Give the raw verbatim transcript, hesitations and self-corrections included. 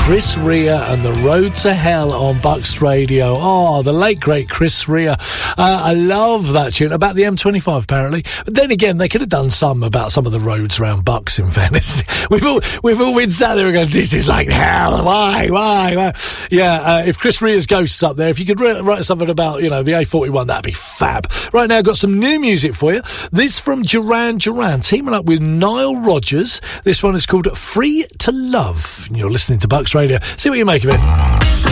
Chris Rea and The Road to Hell on Bucks Radio. Oh, the late, great Chris Rea. Uh, I love that tune. About the M twenty-five, apparently. But then again, they could have done some about some of the roads around Bucks, in fairness. we've, all, we've all been sat there and going, this is like hell. Why, why, why? Yeah, uh, if Chris Rea's Ghosts up there, if you could re- write something about, you know, the A forty-one, that'd be fab. Right now, I've got some new music for you. This from Duran Duran, teaming up with Nile Rodgers. This one is called Free to Love. And you're listening to Bucks Radio. See what you make of it.